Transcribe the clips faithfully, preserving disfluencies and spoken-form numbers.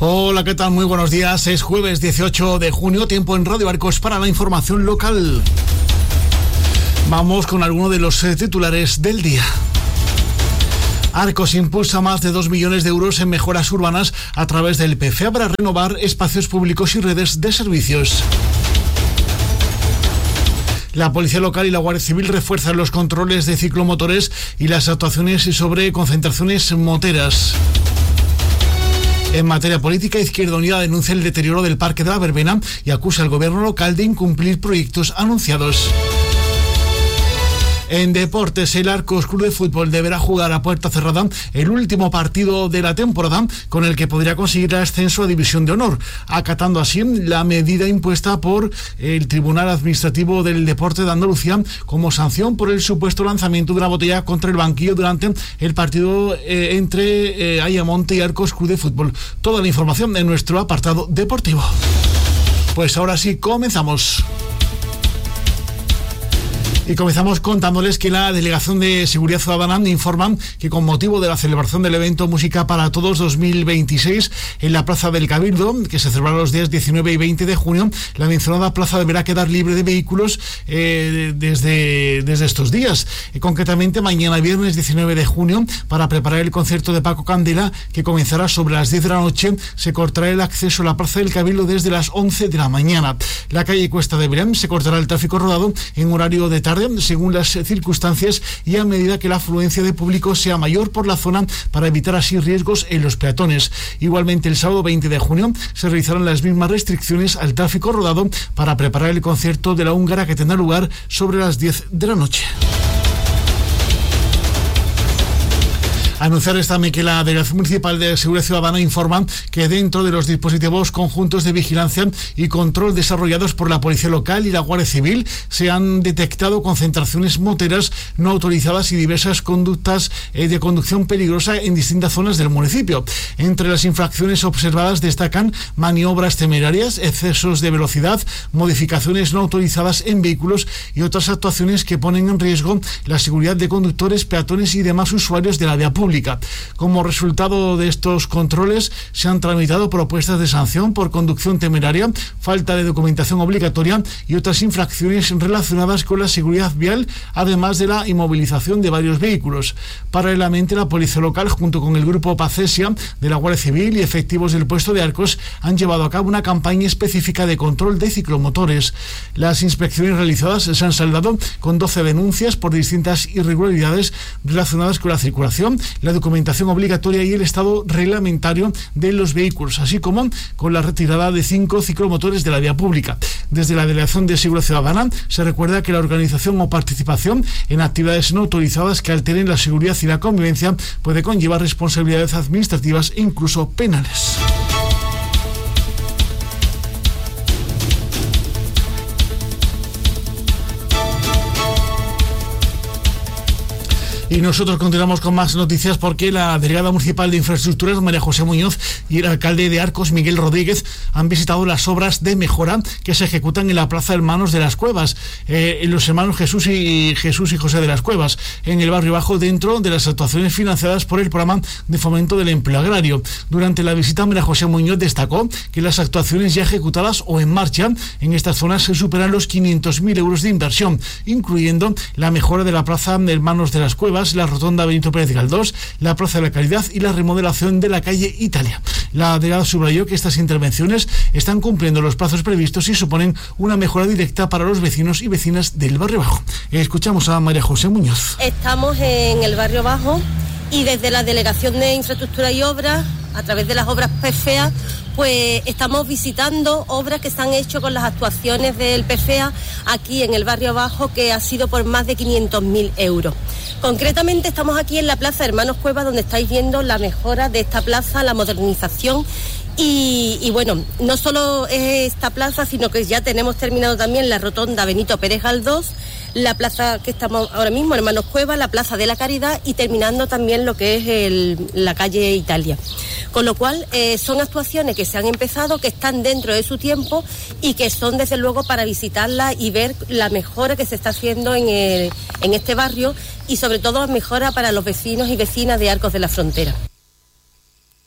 Hola, ¿qué tal? Muy buenos días. Es jueves dieciocho de junio, tiempo en Radio Arcos para la información local. Vamos con algunos de los eh, titulares del día. Arcos impulsa más de dos millones de euros en mejoras urbanas a través del P F E A para renovar espacios públicos y redes de servicios. La Policía Local y la Guardia Civil refuerzan los controles de ciclomotores y las actuaciones sobre concentraciones moteras. En materia política, Izquierda Unida denuncia el deterioro del Parque de la Verbena y acusa al gobierno local de incumplir proyectos anunciados. En deportes, el Arcos Club de Fútbol deberá jugar a puerta cerrada el último partido de la temporada, con el que podría conseguir el ascenso a División de Honor, acatando así la medida impuesta por el Tribunal Administrativo del Deporte de Andalucía como sanción por el supuesto lanzamiento de una botella contra el banquillo durante el partido eh, entre eh, Ayamonte y Arcos Club de Fútbol. Toda la información en nuestro apartado deportivo. Pues ahora sí, comenzamos. Y comenzamos contándoles que la Delegación de Seguridad Ciudadana informa que con motivo de la celebración del evento Música para Todos dos mil veintiséis en la Plaza del Cabildo, que se celebrará los días diecinueve y veinte de junio, la mencionada plaza deberá quedar libre de vehículos eh, desde, desde estos días. Y concretamente mañana viernes diecinueve de junio, para preparar el concierto de Paco Candela, que comenzará sobre las diez de la noche, se cortará el acceso a la Plaza del Cabildo desde las once de la mañana. La calle Cuesta de Belém se cortará el tráfico rodado en horario de tarde, según las circunstancias y a medida que la afluencia de público sea mayor por la zona, para evitar así riesgos en los peatones. Igualmente, el sábado veinte de junio se realizarán las mismas restricciones al tráfico rodado para preparar el concierto de la húngara, que tendrá lugar sobre las diez de la noche. Anunciar también que la Delegación Municipal de Seguridad Ciudadana informa que dentro de los dispositivos conjuntos de vigilancia y control desarrollados por la Policía Local y la Guardia Civil se han detectado concentraciones moteras no autorizadas y diversas conductas eh, de conducción peligrosa en distintas zonas del municipio. Entre las infracciones observadas destacan maniobras temerarias, excesos de velocidad, modificaciones no autorizadas en vehículos y otras actuaciones que ponen en riesgo la seguridad de conductores, peatones y demás usuarios de la vía pública. Como resultado de estos controles, se han tramitado propuestas de sanción por conducción temeraria, falta de documentación obligatoria y otras infracciones relacionadas con la seguridad vial, además de la inmovilización de varios vehículos. Paralelamente, la Policía Local, junto con el grupo Pacesia de la Guardia Civil y efectivos del puesto de Arcos, han llevado a cabo una campaña específica de control de ciclomotores. Las inspecciones realizadas se han saldado con doce denuncias por distintas irregularidades relacionadas con la circulación, la documentación obligatoria y el estado reglamentario de los vehículos, así como con la retirada de cinco ciclomotores de la vía pública. Desde la Delegación de Seguridad Ciudadana se recuerda que la organización o participación en actividades no autorizadas que alteren la seguridad y la convivencia puede conllevar responsabilidades administrativas e incluso penales. Y nosotros continuamos con más noticias, porque la delegada municipal de Infraestructuras, María José Muñoz, y el alcalde de Arcos, Miguel Rodríguez, han visitado las obras de mejora que se ejecutan en la Plaza Hermanos de las Cuevas, eh, en los hermanos Jesús y Jesús y José de las Cuevas, en el barrio Bajo, dentro de las actuaciones financiadas por el Programa de Fomento del Empleo Agrario. Durante la visita, María José Muñoz destacó que las actuaciones ya ejecutadas o en marcha en estas zonas se superan los quinientos mil euros de inversión, incluyendo la mejora de la Plaza Hermanos de las Cuevas, la rotonda Benito Pérez Galdós, la Plaza de la Caridad y la remodelación de la calle Italia. La delegada subrayó que estas intervenciones están cumpliendo los plazos previstos y suponen una mejora directa para los vecinos y vecinas del barrio Bajo. Escuchamos a María José Muñoz. Estamos en el barrio Bajo y desde la Delegación de Infraestructura y Obras, a través de las obras P F E A, pues estamos visitando obras que se han hecho con las actuaciones del P F E A aquí en el barrio Bajo, que ha sido por más de quinientos mil euros. Concretamente estamos aquí en la Plaza Hermanos Cuevas, donde estáis viendo la mejora de esta plaza, la modernización. Y, y bueno, no solo es esta plaza, sino que ya tenemos terminado también la rotonda Benito Pérez Galdós, la plaza que estamos ahora mismo, Hermanos Cuevas, la Plaza de la Caridad y terminando también lo que es el, la calle Italia. Con lo cual, eh, son actuaciones que se han empezado, que están dentro de su tiempo y que son desde luego para visitarlas y ver la mejora que se está haciendo en, el, en este barrio y sobre todo mejora para los vecinos y vecinas de Arcos de la Frontera.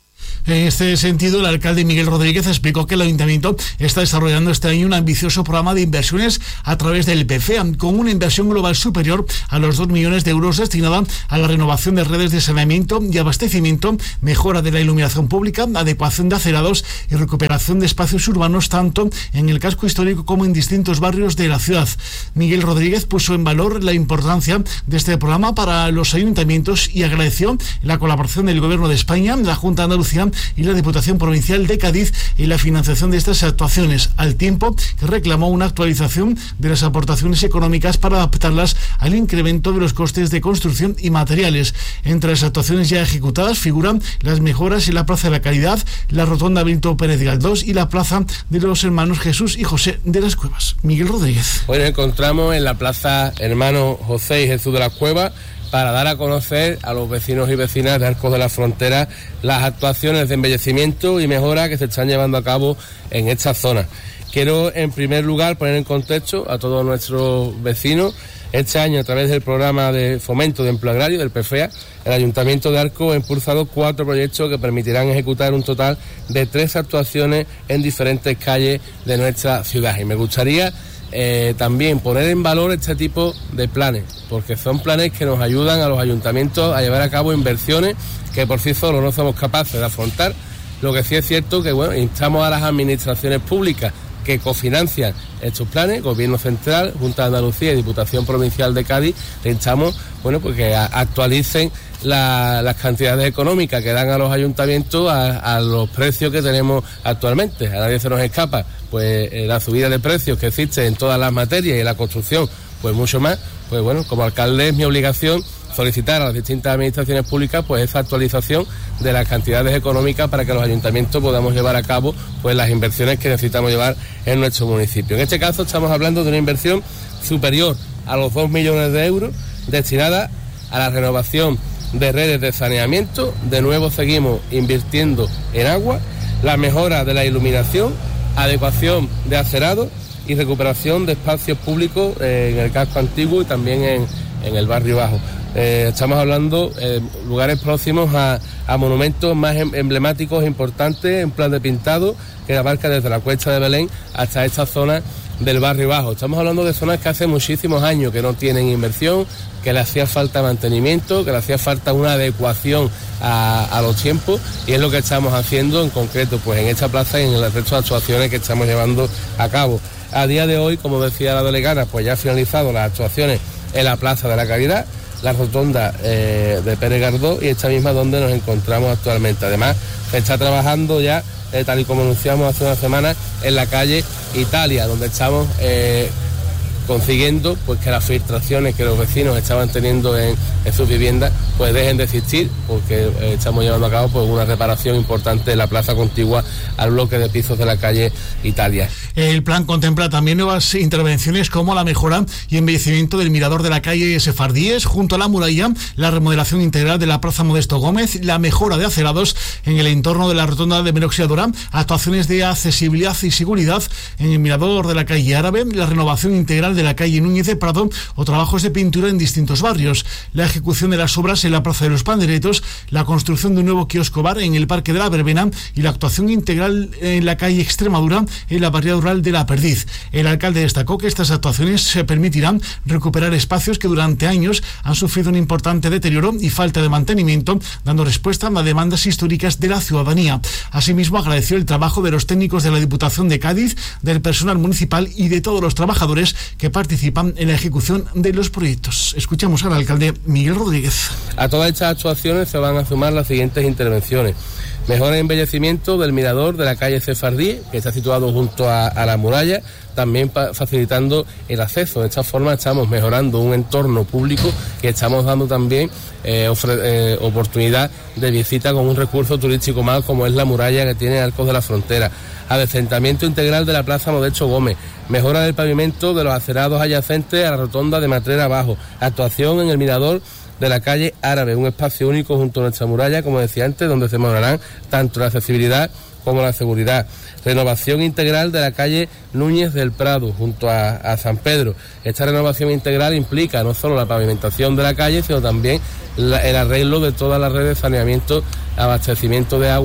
En este sentido, el alcalde Miguel Rodríguez explicó que el Ayuntamiento está desarrollando este año un ambicioso programa de inversiones a través del P F E A, con una inversión global superior a los dos millones de euros destinada a la renovación de redes de saneamiento y abastecimiento, mejora de la iluminación pública, adecuación de acerados y recuperación de espacios urbanos, tanto en el casco histórico como en distintos barrios de la ciudad. Miguel Rodríguez puso en valor la importancia de este programa para los ayuntamientos y agradeció la colaboración del Gobierno de España, la Junta de Andalucía y la Diputación Provincial de Cádiz en la financiación de estas actuaciones, al tiempo que reclamó una actualización de las aportaciones económicas para adaptarlas al incremento de los costes de construcción y materiales. Entre las actuaciones ya ejecutadas figuran las mejoras en la Plaza de la Caridad, la Rotonda Benito Pérez Galdós y la Plaza de los Hermanos Jesús y José de las Cuevas. Miguel Rodríguez. Hoy nos encontramos en la Plaza Hermanos José y Jesús de las Cuevas para dar a conocer a los vecinos y vecinas de Arcos de la Frontera las actuaciones de embellecimiento y mejora que se están llevando a cabo en esta zona. Quiero, en primer lugar, poner en contexto a todos nuestros vecinos. Este año, a través del programa de fomento de empleo agrario del P F E A, el Ayuntamiento de Arcos ha impulsado cuatro proyectos que permitirán ejecutar un total de tres actuaciones en diferentes calles de nuestra ciudad. Y me gustaría Eh, también poner en valor este tipo de planes, porque son planes que nos ayudan a los ayuntamientos a llevar a cabo inversiones que por sí solos no somos capaces de afrontar. Lo que sí es cierto que, bueno, instamos a las administraciones públicas que cofinancian estos planes, Gobierno Central, Junta de Andalucía y Diputación Provincial de Cádiz, le instamos, bueno, pues que a, actualicen la, las cantidades económicas que dan a los ayuntamientos a, a los precios que tenemos actualmente. A nadie se nos escapa, pues eh, la subida de precios que existe en todas las materias y en la construcción, pues mucho más. Pues bueno, como alcalde es mi obligación solicitar a las distintas administraciones públicas pues esa actualización de las cantidades económicas para que los ayuntamientos podamos llevar a cabo pues las inversiones que necesitamos llevar en nuestro municipio. En este caso estamos hablando de una inversión superior a los dos millones de euros destinada a la renovación de redes de saneamiento. De nuevo seguimos invirtiendo en agua, la mejora de la iluminación, adecuación de acerados y recuperación de espacios públicos eh, en el casco antiguo y también en, en el barrio bajo. Eh, estamos hablando de eh, lugares próximos a, a monumentos más em, emblemáticos e importantes en plan de pintado que abarca desde la Cuesta de Belén hasta esta zona del barrio bajo. Estamos hablando de zonas que hace muchísimos años que no tienen inversión, que le hacía falta mantenimiento, que le hacía falta una adecuación a, a los tiempos, y es lo que estamos haciendo en concreto pues en esta plaza y en el resto de actuaciones que estamos llevando a cabo. A día de hoy, como decía la delegada, pues ya ha finalizado las actuaciones en la Plaza de la Caridad, la Rotonda eh, de Pérez Galdós y esta misma donde nos encontramos actualmente. Además, se está trabajando ya, eh, tal y como anunciamos hace una semana, en la calle Italia, donde estamos eh, consiguiendo pues que las filtraciones que los vecinos estaban teniendo en, en sus viviendas pues dejen de existir, porque eh, estamos llevando a cabo pues una reparación importante en la plaza contigua al bloque de pisos de la calle Italia. El plan contempla también nuevas intervenciones como la mejora y embellecimiento del mirador de la calle Sefardíes junto a la muralla, la remodelación integral de la plaza Modesto Gómez, la mejora de acerados en el entorno de la rotonda de Meroxiadora, actuaciones de accesibilidad y seguridad en el mirador de la calle Árabe, la renovación integral de la calle Núñez de Prado o trabajos de pintura en distintos barrios, la ejecución de las obras en la plaza de los Panderetos, la construcción de un nuevo kiosco bar en el Parque de la Verbena y la actuación integral en la calle Extremadura en la barriada rural de La Perdiz. El alcalde destacó que estas actuaciones se permitirán recuperar espacios que durante años han sufrido un importante deterioro y falta de mantenimiento, dando respuesta a demandas históricas de la ciudadanía. Asimismo, agradeció el trabajo de los técnicos de la Diputación de Cádiz, del personal municipal y de todos los trabajadores que participan en la ejecución de los proyectos. Escuchamos al alcalde Miguel Rodríguez. A todas estas actuaciones se van a sumar las siguientes intervenciones. Mejora y embellecimiento del mirador de la calle Sefardí, que está situado junto a, a la muralla, también pa, facilitando el acceso. De esta forma estamos mejorando un entorno público y estamos dando también eh, ofre, eh, oportunidad de visita con un recurso turístico más como es la muralla que tiene Arcos de la Frontera. Adecentamiento integral de la plaza Modesto Gómez, mejora del pavimento de los acerados adyacentes a la rotonda de Matrera Abajo, actuación en el mirador de la calle Árabe, un espacio único junto a nuestra muralla, como decía antes, donde se mejorarán tanto la accesibilidad como la seguridad. Renovación integral de la calle Núñez del Prado, junto a, a San Pedro. Esta renovación integral implica no solo la pavimentación de la calle, sino también la, el arreglo de todas las redes de saneamiento, abastecimiento de agua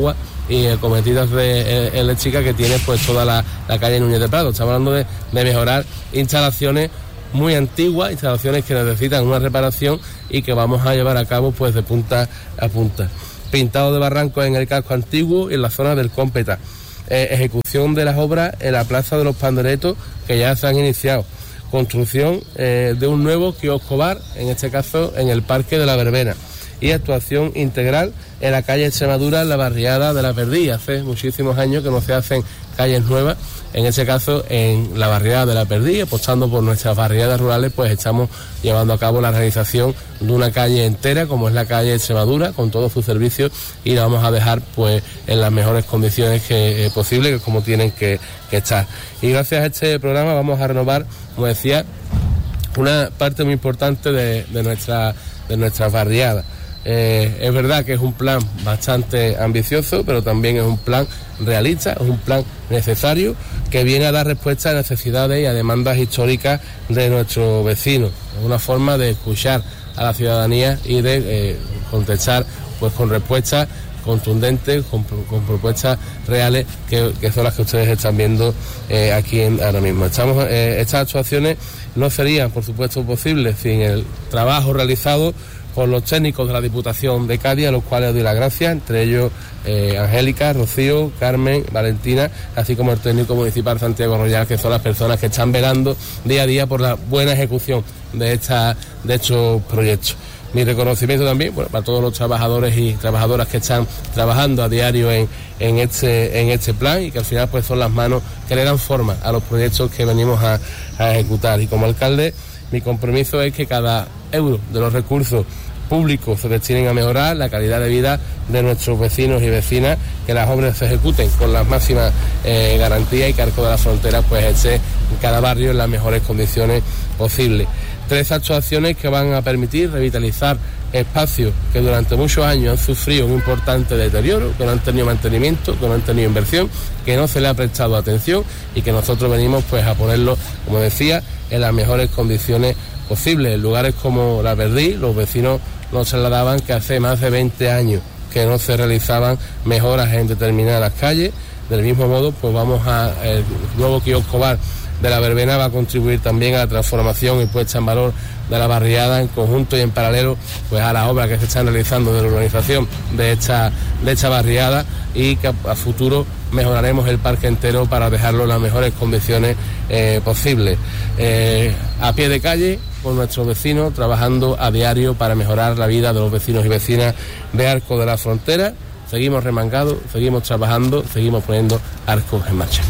y acometidas de eléctricas que tiene pues toda la, la calle Núñez de Prado. Estamos hablando de, de mejorar instalaciones muy antiguas, instalaciones que necesitan una reparación y que vamos a llevar a cabo pues de punta a punta. Pintado de barrancos en el casco antiguo y en la zona del Cómpeta. Eh, ejecución de las obras en la Plaza de los Panderetos, que ya se han iniciado. Construcción eh, de un nuevo kiosco bar, en este caso en el Parque de la Verbena. Y actuación integral en la calle Extremadura, en la barriada de la Perdí. Hace muchísimos años que no se hacen calles nuevas, en ese caso en la barriada de la Perdí, apostando por nuestras barriadas rurales, pues estamos llevando a cabo la realización de una calle entera, como es la calle Extremadura, con todos sus servicios, y la vamos a dejar pues en las mejores condiciones que eh, posibles, que como tienen que, que estar. Y gracias a este programa vamos a renovar, como decía, una parte muy importante de, de nuestra de nuestras barriadas. Eh, es verdad que es un plan bastante ambicioso, pero también es un plan realista, es un plan necesario que viene a dar respuesta a necesidades y a demandas históricas de nuestros vecinos. Es una forma de escuchar a la ciudadanía y de eh, contestar pues con respuestas contundentes, con, con propuestas reales que, que son las que ustedes están viendo eh, aquí en, ahora mismo. Estamos, eh, estas actuaciones no serían, por supuesto, posibles sin el trabajo realizado por los técnicos de la Diputación de Cádiz, a los cuales doy las gracias, entre ellos eh, Angélica, Rocío, Carmen, Valentina, así como el técnico municipal Santiago Royal, que son las personas que están velando día a día por la buena ejecución de, esta, de estos proyectos. Mi reconocimiento también, bueno, para todos los trabajadores y trabajadoras que están trabajando a diario en, en, este, en este plan, y que al final pues son las manos que le dan forma a los proyectos que venimos a, a ejecutar. Y como alcalde, mi compromiso es que cada euro de los recursos públicos se destinen a mejorar la calidad de vida de nuestros vecinos y vecinas, que las obras se ejecuten con las máximas eh, garantías y que Arcos de la Frontera pues esté en cada barrio en las mejores condiciones posibles. Tres actuaciones que van a permitir revitalizar espacios que durante muchos años han sufrido un importante deterioro, que no han tenido mantenimiento, que no han tenido inversión, que no se le ha prestado atención y que nosotros venimos pues a ponerlo, como decía, en las mejores condiciones posibles. En lugares como la Perdí, los vecinos nos trasladaban que hace más de veinte años que no se realizaban mejoras en determinadas calles. Del mismo modo, pues vamos a el nuevo kiosco bar de la Verbena va a contribuir también a la transformación y puesta en valor de la barriada, en conjunto y en paralelo pues a las obras que se están realizando de la urbanización de esta, de esta barriada, y que a, a futuro mejoraremos el parque entero para dejarlo en las mejores condiciones eh, posibles. Eh, a pie de calle, con nuestros vecinos, trabajando a diario para mejorar la vida de los vecinos y vecinas de Arcos de la Frontera. Seguimos remangados, seguimos trabajando, seguimos poniendo Arcos en marcha.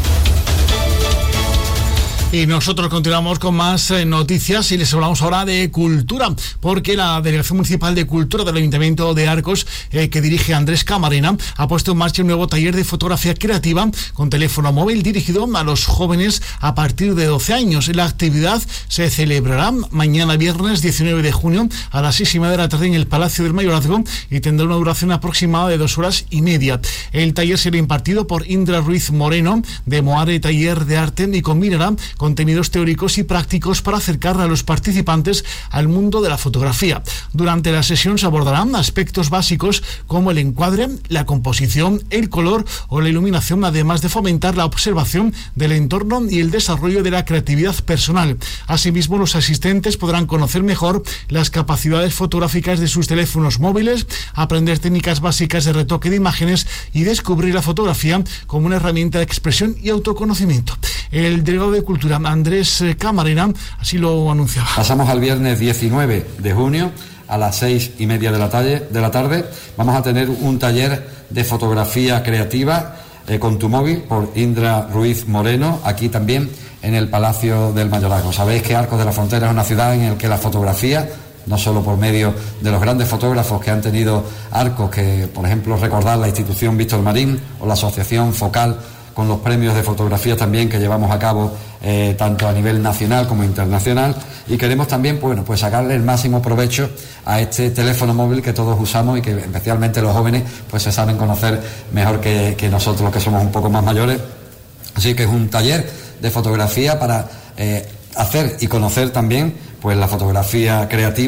Y nosotros continuamos con más eh, noticias y les hablamos ahora de cultura, porque la Delegación Municipal de Cultura del Ayuntamiento de Arcos, eh, que dirige Andrés Camarena, ha puesto en marcha un nuevo taller de fotografía creativa con teléfono móvil dirigido a los jóvenes a partir de doce años. La actividad se celebrará mañana viernes diecinueve de junio a las seis y media de la tarde en el Palacio del Mayorazgo y tendrá una duración aproximada de dos horas y media. El taller será impartido por Indra Ruiz Moreno, de Moare Taller de Arte, y combinará contenidos teóricos y prácticos para acercar a los participantes al mundo de la fotografía. Durante la sesión se abordarán aspectos básicos como el encuadre, la composición, el color o la iluminación, además de fomentar la observación del entorno y el desarrollo de la creatividad personal. Asimismo, los asistentes podrán conocer mejor las capacidades fotográficas de sus teléfonos móviles, aprender técnicas básicas de retoque de imágenes y descubrir la fotografía como una herramienta de expresión y autoconocimiento. El delegado de Cultura, Andrés Camarena, así lo anunciaba. Pasamos al viernes diecinueve de junio a las seis y media de la tarde. De la tarde vamos a tener un taller de fotografía creativa eh, con tu móvil por Indra Ruiz Moreno, aquí también en el Palacio del Mayorazgo. Sabéis que Arcos de la Frontera es una ciudad en la que la fotografía, no solo por medio de los grandes fotógrafos que han tenido Arcos, que por ejemplo recordar la institución Víctor Marín o la asociación Focal, con los premios de fotografía también que llevamos a cabo eh, tanto a nivel nacional como internacional, y queremos también bueno, pues sacarle el máximo provecho a este teléfono móvil que todos usamos y que especialmente los jóvenes pues se saben conocer mejor que, que nosotros, los que somos un poco más mayores. Así que es un taller de fotografía para eh, hacer y conocer también pues la fotografía creativa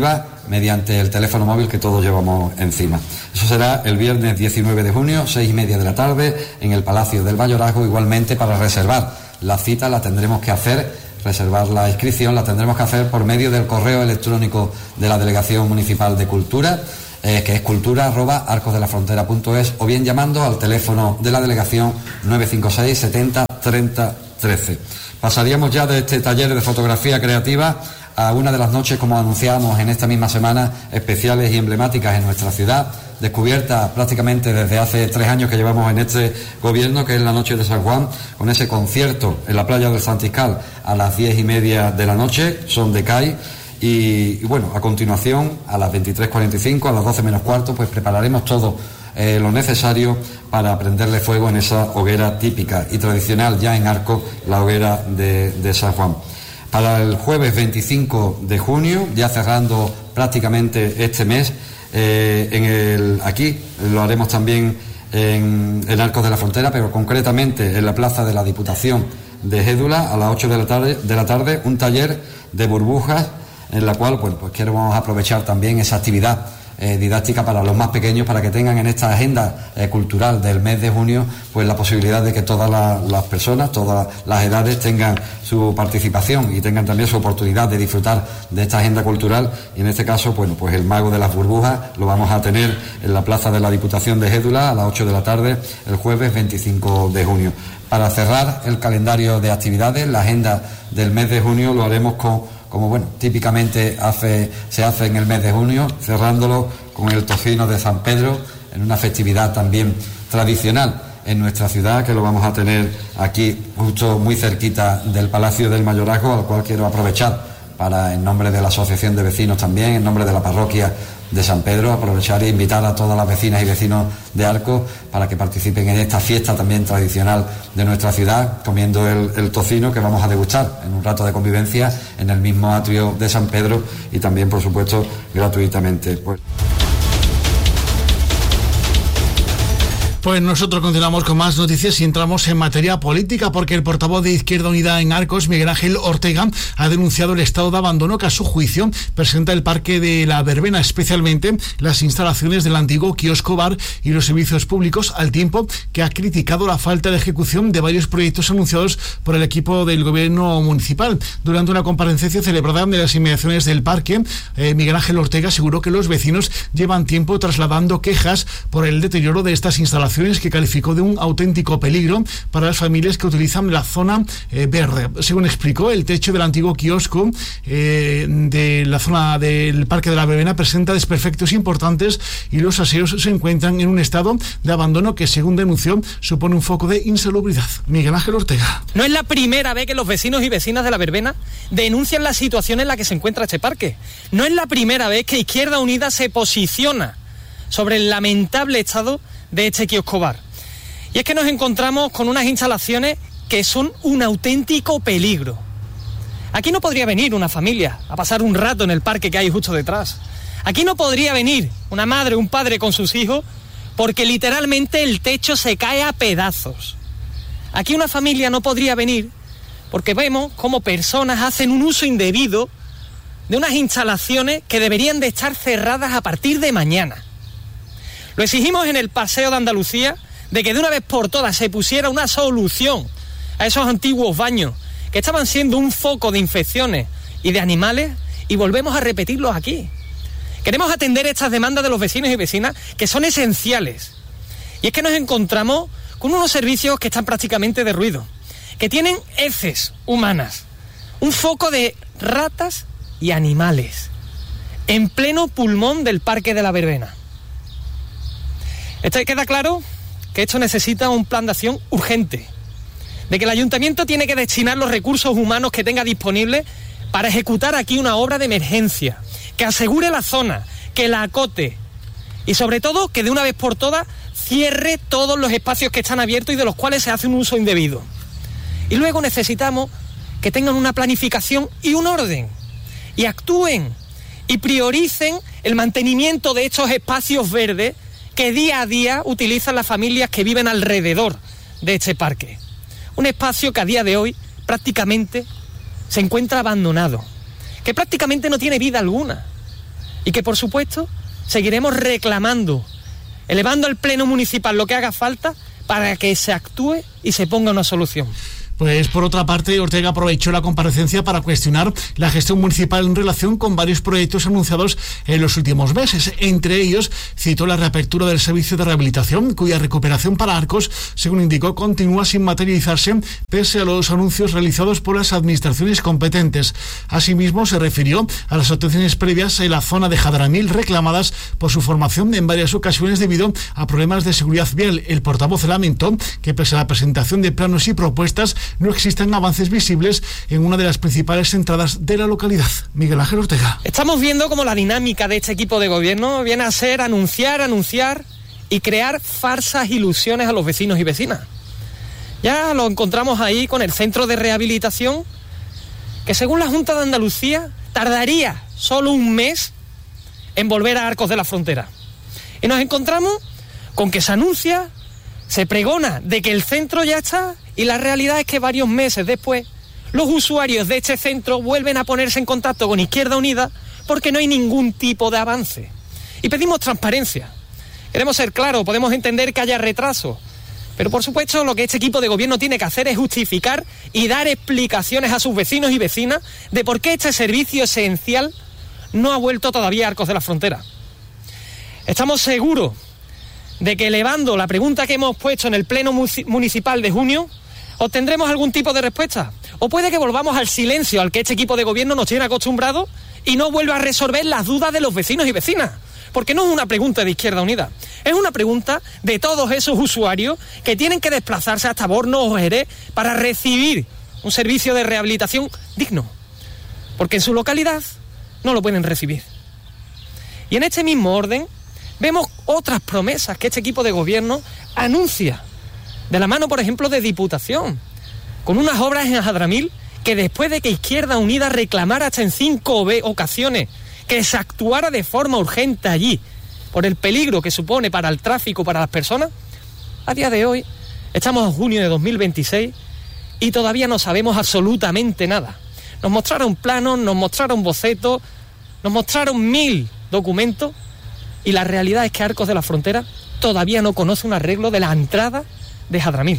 mediante el teléfono móvil que todos llevamos encima. Eso será el viernes diecinueve de junio, seis y media de la tarde, en el Palacio del Mayorazgo. Igualmente, para reservar la cita la tendremos que hacer, reservar la inscripción la tendremos que hacer por medio del correo electrónico de la Delegación Municipal de Cultura, eh, que es cultura arroba arcos de la frontera punto es, o bien llamando al teléfono de la delegación nueve cinco seis setenta treinta trece. Pasaríamos ya de este taller de fotografía creativa a una de las noches, como anunciábamos en esta misma semana, especiales y emblemáticas en nuestra ciudad, descubierta prácticamente desde hace tres años que llevamos en este gobierno, que es la Noche de San Juan, con ese concierto en la playa del Santiscal a las diez y media de la noche, son de C A I, y, y bueno, a continuación, a las veintitrés cuarenta y cinco, a las doce menos cuarto, pues prepararemos todo eh, lo necesario para prenderle fuego en esa hoguera típica y tradicional ya en Arcos, la hoguera de, de San Juan. Para el jueves veinticinco de junio, ya cerrando prácticamente este mes, eh, en el, aquí lo haremos también en, en Arcos de la Frontera, pero concretamente en la plaza de la Diputación de Gédula, a las ocho de la tarde, de la tarde un taller de burbujas, en la cual bueno, pues queremos aprovechar también esa actividad eh, didáctica para los más pequeños, para que tengan en esta agenda eh, cultural del mes de junio pues la posibilidad de que todas la, las personas, todas las edades tengan su participación y tengan también su oportunidad de disfrutar de esta agenda cultural. Y en este caso, bueno, pues el Mago de las Burbujas lo vamos a tener en la plaza de la Diputación de Gédula a las ocho de la tarde el jueves veinticinco de junio. Para cerrar el calendario de actividades, la agenda del mes de junio lo haremos con, como bueno, típicamente hace, se hace en el mes de junio, cerrándolo con el tocino de San Pedro, en una festividad también tradicional en nuestra ciudad, que lo vamos a tener aquí justo muy cerquita del Palacio del Mayorazgo, al cual quiero aprovechar para, en nombre de la Asociación de Vecinos también, en nombre de la parroquia de San Pedro, aprovechar e invitar a todas las vecinas y vecinos de Arcos para que participen en esta fiesta también tradicional de nuestra ciudad, comiendo el, el tocino que vamos a degustar en un rato de convivencia en el mismo atrio de San Pedro y también, por supuesto, gratuitamente. Pues... Pues nosotros continuamos con más noticias y entramos en materia política, porque el portavoz de Izquierda Unida en Arcos, Miguel Ángel Ortega, ha denunciado el estado de abandono que a su juicio presenta el Parque de la Verbena, especialmente las instalaciones del antiguo kiosco bar y los servicios públicos, al tiempo que ha criticado la falta de ejecución de varios proyectos anunciados por el equipo del gobierno municipal. Durante una comparecencia celebrada en las inmediaciones del parque, eh, Miguel Ángel Ortega aseguró que los vecinos llevan tiempo trasladando quejas por el deterioro de estas instalaciones, que calificó de un auténtico peligro para las familias que utilizan la zona eh, verde. Según explicó, el techo del antiguo kiosco eh, de la zona del Parque de la Verbena presenta desperfectos importantes y los aseos se encuentran en un estado de abandono que, según denunció, supone un foco de insalubridad. Miguel Ángel Ortega. No es la primera vez que los vecinos y vecinas de la Verbena denuncian la situación en la que se encuentra este parque. No es la primera vez que Izquierda Unida se posiciona sobre el lamentable estado de este kiosco bar. Y es que nos encontramos con unas instalaciones que son un auténtico peligro. Aquí no podría venir una familia a pasar un rato en el parque que hay justo detrás. Aquí no podría venir una madre o un padre con sus hijos porque literalmente el techo se cae a pedazos. Aquí una familia no podría venir porque vemos cómo personas hacen un uso indebido de unas instalaciones que deberían de estar cerradas a partir de mañana. Lo exigimos en el Paseo de Andalucía, de que de una vez por todas se pusiera una solución a esos antiguos baños que estaban siendo un foco de infecciones y de animales, y volvemos a repetirlos aquí. Queremos atender estas demandas de los vecinos y vecinas que son esenciales. Y es que nos encontramos con unos servicios que están prácticamente derruidos, que tienen heces humanas, un foco de ratas y animales, en pleno pulmón del Parque de la Verbena. Esto queda claro que esto necesita un plan de acción urgente, de que el ayuntamiento tiene que destinar los recursos humanos que tenga disponibles para ejecutar aquí una obra de emergencia, que asegure la zona, que la acote y sobre todo que de una vez por todas cierre todos los espacios que están abiertos y de los cuales se hace un uso indebido. Y luego necesitamos que tengan una planificación y un orden, y actúen y prioricen el mantenimiento de estos espacios verdes que día a día utilizan las familias que viven alrededor de este parque. Un espacio que a día de hoy prácticamente se encuentra abandonado, que prácticamente no tiene vida alguna. y que por supuesto seguiremos reclamando, elevando al Pleno Municipal lo que haga falta para que se actúe y se ponga una solución. Pues por otra parte, Ortega aprovechó la comparecencia para cuestionar la gestión municipal en relación con varios proyectos anunciados en los últimos meses. Entre ellos, citó la reapertura del servicio de rehabilitación, cuya recuperación para Arcos, según indicó, continúa sin materializarse pese a los anuncios realizados por las administraciones competentes. Asimismo, se refirió a las actuaciones previas en la zona de Jadramil reclamadas por su formación en varias ocasiones debido a problemas de seguridad vial. El portavoz lamentó que pese a la presentación de planos y propuestas, no existen avances visibles en una de las principales entradas de la localidad. Miguel Ángel Ortega. Estamos viendo cómo la dinámica de este equipo de gobierno viene a ser anunciar, anunciar y crear falsas ilusiones a los vecinos y vecinas. Ya lo encontramos ahí con el centro de rehabilitación, que según la Junta de Andalucía tardaría solo un mes en volver a Arcos de la Frontera. Y nos encontramos con que se anuncia, se pregona de que el centro ya está, y la realidad es que varios meses después los usuarios de este centro vuelven a ponerse en contacto con Izquierda Unida porque no hay ningún tipo de avance. Y pedimos transparencia. Queremos ser claros, podemos entender que haya retraso, pero por supuesto lo que este equipo de gobierno tiene que hacer es justificar y dar explicaciones a sus vecinos y vecinas de por qué este servicio esencial no ha vuelto todavía a Arcos de la Frontera. Estamos seguros de que elevando la pregunta que hemos puesto en el Pleno Municipal de junio, obtendremos algún tipo de respuesta. O puede que volvamos al silencio al que este equipo de gobierno nos tiene acostumbrados y no vuelva a resolver las dudas de los vecinos y vecinas. Porque no es una pregunta de Izquierda Unida, es una pregunta de todos esos usuarios que tienen que desplazarse hasta Borno o Jerez para recibir un servicio de rehabilitación digno. Porque en su localidad no lo pueden recibir. Y en este mismo orden, vemos otras promesas que este equipo de gobierno anuncia, de la mano, por ejemplo, de Diputación, con unas obras en Jadramil que después de que Izquierda Unida reclamara hasta en cinco ocasiones que se actuara de forma urgente allí, por el peligro que supone para el tráfico, para las personas, a día de hoy, estamos en junio de dos mil veintiséis y todavía no sabemos absolutamente nada. Nos mostraron planos, nos mostraron bocetos, nos mostraron mil documentos, y la realidad es que Arcos de la Frontera todavía no conoce un arreglo de la entrada de Jadramil.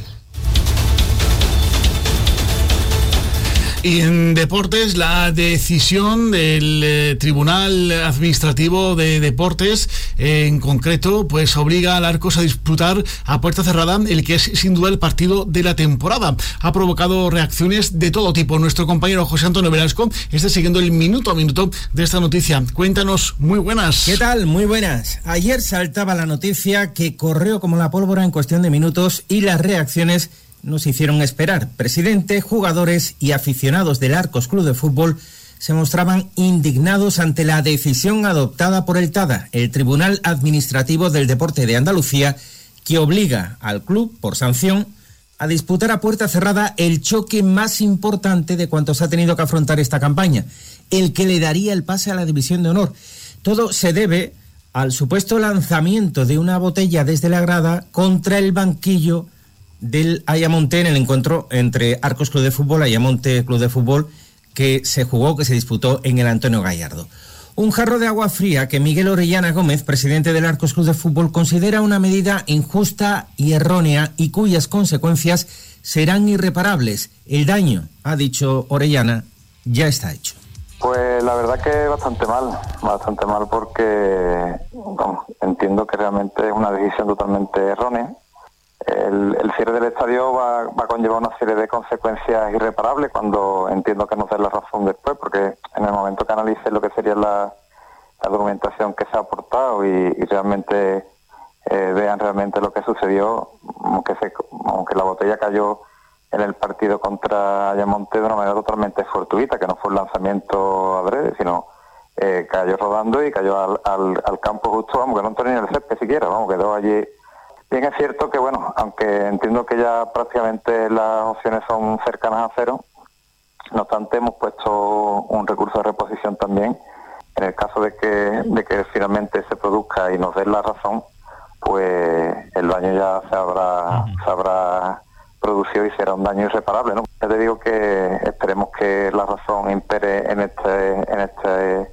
Y en deportes, la decisión del eh, Tribunal Administrativo de Deportes, eh, en concreto, pues obliga al Arcos a disputar a puerta cerrada el que es sin duda el partido de la temporada. Ha provocado reacciones de todo tipo. Nuestro compañero José Antonio Velasco está siguiendo el minuto a minuto de esta noticia. Cuéntanos, muy buenas. ¿Qué tal? Muy buenas. Ayer saltaba la noticia que corrió como la pólvora en cuestión de minutos y las reacciones nos hicieron esperar. Presidente, jugadores y aficionados del Arcos Club de Fútbol se mostraban indignados ante la decisión adoptada por el TADA, el Tribunal Administrativo del Deporte de Andalucía, que obliga al club, por sanción, a disputar a puerta cerrada el choque más importante de cuantos ha tenido que afrontar esta campaña, el que le daría el pase a la División de Honor. Todo se debe al supuesto lanzamiento de una botella desde la grada contra el banquillo del Ayamonte en el encuentro entre Arcos Club de Fútbol, Ayamonte Club de Fútbol, que se jugó, que se disputó en el Antonio Gallardo. Un jarro de agua fría que Miguel Orellana Gómez, presidente del Arcos Club de Fútbol, considera una medida injusta y errónea y cuyas consecuencias serán irreparables. El daño, ha dicho Orellana, ya está hecho. Pues la verdad que bastante mal, bastante mal porque bueno, entiendo que realmente es una decisión totalmente errónea. El, el cierre del estadio va, va a conllevar una serie de consecuencias irreparables cuando entiendo que nos den la razón después, porque en el momento que analicen lo que sería la, la documentación que se ha aportado y, y realmente eh, vean realmente lo que sucedió, aunque, se, aunque la botella cayó en el partido contra Ayamonte de una manera totalmente fortuita, que no fue un lanzamiento adrede, sino eh, cayó rodando y cayó al, al, al campo justo, vamos, que no entró ni en el césped siquiera, vamos, quedó allí. Bien, es cierto que, bueno, aunque entiendo que ya prácticamente las opciones son cercanas a cero, no obstante hemos puesto un recurso de reposición también. En el caso de que, de que finalmente se produzca y nos den la razón, pues el daño ya se habrá, se habrá producido y será un daño irreparable, ¿no? Ya te digo que esperemos que la razón impere en este, en este,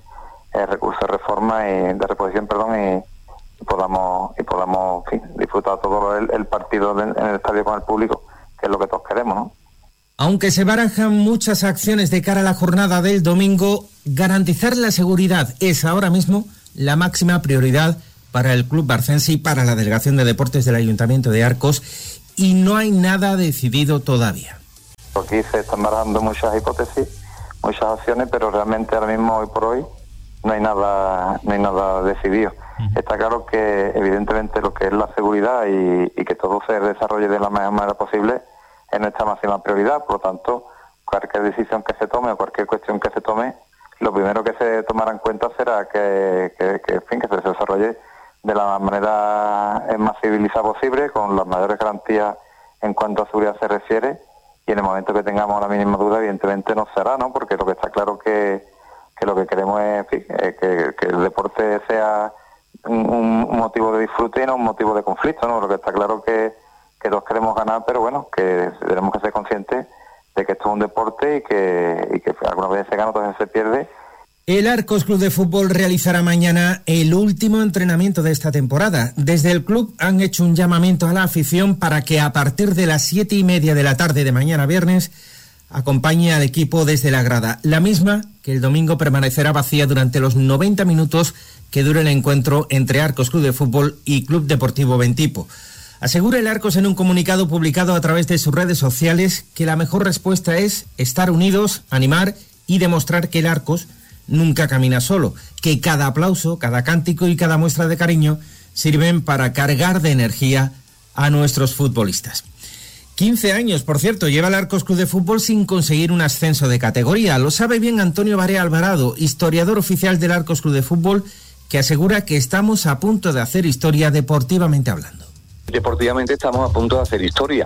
el recurso de reforma y de reposición, perdón, y, y podamos y podamos en fin, disfrutar todo el, el partido de, en el estadio con el público, que es lo que todos queremos, ¿no? Aunque se barajan muchas acciones de cara a la jornada del domingo, garantizar la seguridad es ahora mismo la máxima prioridad para el club barcense y para la Delegación de Deportes del Ayuntamiento de Arcos, y no hay nada decidido todavía. Aquí se están barajando muchas hipótesis, muchas opciones, pero realmente ahora mismo, hoy por hoy, no hay nada, no hay nada decidido. Está claro que evidentemente lo que es la seguridad y, y que todo se desarrolle de la mejor manera posible es nuestra máxima prioridad. Por lo tanto, cualquier decisión que se tome o cualquier cuestión que se tome, lo primero que se tomará en cuenta será que, que, que, en fin, que se desarrolle de la manera más civilizada posible, con las mayores garantías en cuanto a seguridad se refiere, y en el momento que tengamos la mínima duda, evidentemente no será, ¿no? Porque lo que está claro que, que lo que queremos es, en fin, eh, que, que el deporte sea un, un motivo de disfrute y no un motivo de conflicto, ¿no? Lo que está claro que, que todos queremos ganar, pero bueno, que tenemos que ser conscientes de que esto es un deporte y que, y que algunas veces se gana, otras veces se pierde. El Arcos Club de Fútbol realizará mañana el último entrenamiento de esta temporada. Desde el club han hecho un llamamiento a la afición para que a partir de las siete y media de la tarde de mañana viernes acompañe al equipo desde la grada, la misma que el domingo permanecerá vacía durante los noventa minutos que dure el encuentro entre Arcos Club de Fútbol y Club Deportivo Bentipo. Asegura el Arcos en un comunicado publicado a través de sus redes sociales que la mejor respuesta es estar unidos, animar y demostrar que el Arcos nunca camina solo, que cada aplauso, cada cántico y cada muestra de cariño sirven para cargar de energía a nuestros futbolistas. quince años, por cierto, lleva el Arcos Club de Fútbol sin conseguir un ascenso de categoría. Lo sabe bien Antonio Barea Alvarado, historiador oficial del Arcos Club de Fútbol, que asegura que estamos a punto de hacer historia deportivamente hablando. Deportivamente estamos a punto de hacer historia.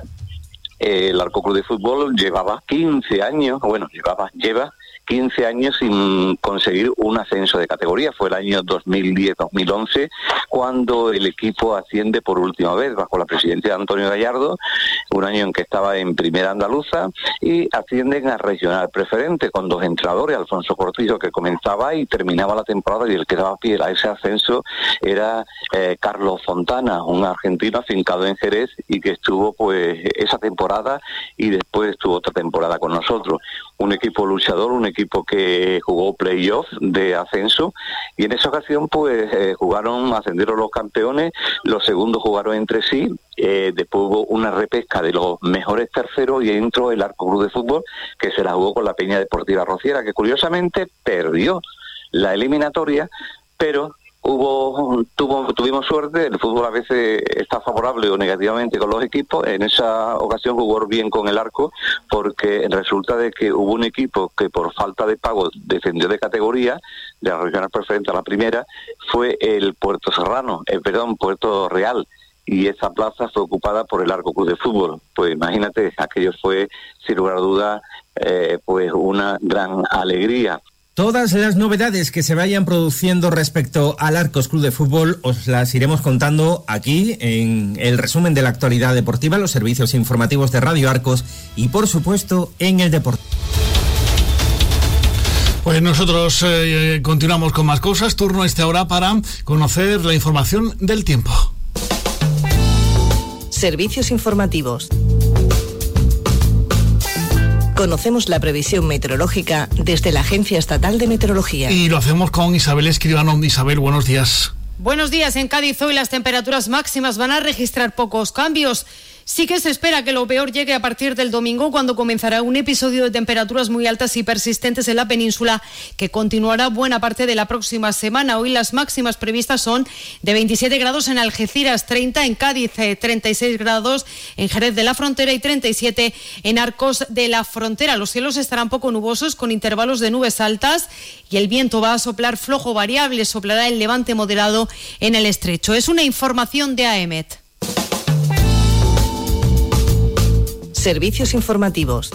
El Arcos Club de Fútbol llevaba quince años, bueno, llevaba, lleva quince años sin conseguir un ascenso de categoría. Fue el año dos mil diez dos mil once cuando el equipo asciende por última vez bajo la presidencia de Antonio Gallardo, un año en que estaba en Primera Andaluza, y ascienden a Regional Preferente con dos entrenadores, Alfonso Cortijo, que comenzaba y terminaba la temporada, y el que daba pie a ese ascenso era eh, Carlos Fontana, un argentino afincado en Jerez y que estuvo pues esa temporada y después estuvo otra temporada con nosotros. Un equipo luchador, un equipo que jugó playoff de ascenso, y en esa ocasión pues eh, jugaron, ascendieron los campeones, los segundos jugaron entre sí, eh, después hubo una repesca de los mejores terceros y entró el Arcos Club de Fútbol, que se la jugó con la Peña Deportiva Rociera, que curiosamente perdió la eliminatoria, pero Hubo, tuvo, tuvimos suerte. El fútbol a veces está favorable o negativamente con los equipos. En esa ocasión jugó bien con el Arco, porque resulta de que hubo un equipo que por falta de pago descendió de categoría, de la regional preferente a la primera, fue el Puerto Serrano, eh, perdón, Puerto Real, y esa plaza fue ocupada por el Arcos Club de Fútbol. Pues imagínate, aquello fue, sin lugar a duda, eh, pues una gran alegría. Todas las novedades que se vayan produciendo respecto al Arcos Club de Fútbol os las iremos contando aquí en el resumen de la actualidad deportiva, los servicios informativos de Radio Arcos y, por supuesto, en el deporte. Pues nosotros eh, continuamos con más cosas. Turno a esta hora para conocer la información del tiempo. Servicios informativos. Conocemos la previsión meteorológica desde la Agencia Estatal de Meteorología. Y lo hacemos con Isabel Escribano. Isabel, buenos días. Buenos días. En Cádiz hoy las temperaturas máximas van a registrar pocos cambios. Sí que se espera que lo peor llegue a partir del domingo, cuando comenzará un episodio de temperaturas muy altas y persistentes en la península, que continuará buena parte de la próxima semana. Hoy las máximas previstas son de veintisiete grados en Algeciras, treinta en Cádiz, treinta y seis grados en Jerez de la Frontera y treinta y siete en Arcos de la Frontera. Los cielos estarán poco nubosos, con intervalos de nubes altas, y el viento va a soplar flojo variable, soplará el levante moderado en el estrecho. Es una información de A E M E T. Servicios informativos.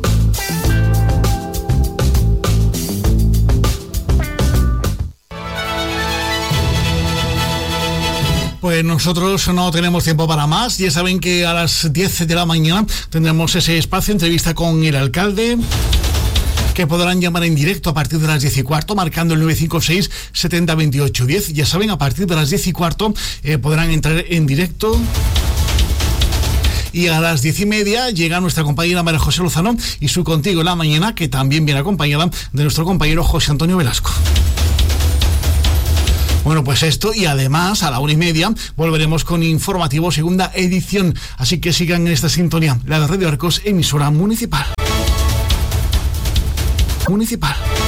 Pues nosotros no tenemos tiempo para más. Ya saben que a las diez de la mañana tendremos ese espacio, entrevista con el alcalde. que podrán llamar en directo a partir de las diez y cuarto, marcando el nueve cinco seis setenta veintiocho diez. Ya saben, a partir de las diez y cuarto eh, podrán entrar en directo. Y a las diez y media llega nuestra compañera María José Lozano y su Contigo en la Mañana, que también viene acompañada de nuestro compañero José Antonio Velasco. Bueno, pues esto, y además a la una y media volveremos con Informativo segunda edición, así que sigan en esta sintonía, la de Radio Arcos, emisora municipal. Municipal.